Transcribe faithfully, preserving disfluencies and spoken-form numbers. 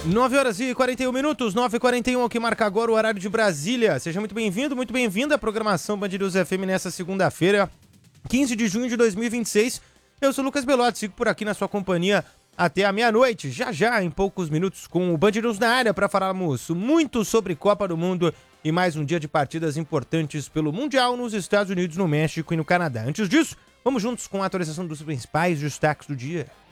nove horas e quarenta e um minutos, nove e quarenta e um, o que marca agora o horário de Brasília. Seja muito bem-vindo, muito bem-vinda à programação Band News F M nessa segunda-feira, quinze de junho de dois mil e vinte e seis. Eu sou o Lucas Belotti, sigo por aqui na sua companhia até a meia-noite, já já, em poucos minutos, com o Band News na área para falarmos muito sobre Copa do Mundo e mais um dia de partidas importantes pelo Mundial nos Estados Unidos, no México e no Canadá. Antes disso, vamos juntos com a atualização dos principais destaques do dia.